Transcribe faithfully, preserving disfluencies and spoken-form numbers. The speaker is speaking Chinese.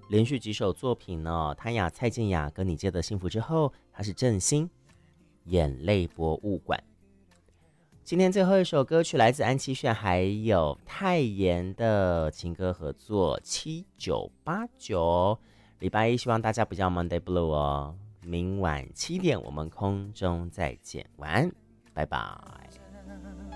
连续几首作品呢，谭雅、蔡健雅跟你借的幸福之后，他是郑兴，眼泪博物馆。今天最后一首歌曲来自安七炫还有泰妍的情歌合作七九八九。礼拜一希望大家不叫 Monday Blue 哦，明晚七点我们空中再见，晚安，拜拜。